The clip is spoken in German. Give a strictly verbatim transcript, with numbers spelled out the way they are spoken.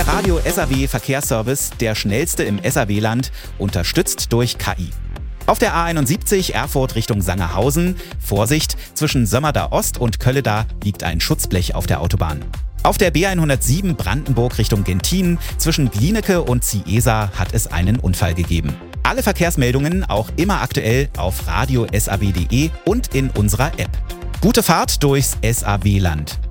Radio S A W Verkehrsservice, der schnellste im S A W-Land, unterstützt durch K I. Auf der A einundsiebzig Erfurt Richtung Sangerhausen, Vorsicht, zwischen Sömmerda Ost und Kölleda liegt ein Schutzblech auf der Autobahn. Auf der B hundertsieben Brandenburg Richtung Genthin, zwischen Glienicke und Ciesa hat es einen Unfall gegeben. Alle Verkehrsmeldungen auch immer aktuell auf radio punkt s a w punkt d e und in unserer App. Gute Fahrt durchs S A W-Land.